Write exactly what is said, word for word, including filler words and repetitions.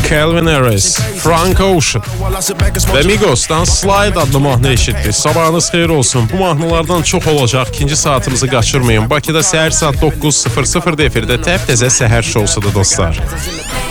Calvin Harris, Frank Ocean ve Migos'tan Slide adlı mahnı eşitdik. Sabahınız xeyir olsun. Bu mahnılardan çox olacaq. İkinci saatimizi qaçırmayın. Bakıda səhər saat doqquz sıfır sıfır efirdə təp-təzə səhər şousudur dostlar.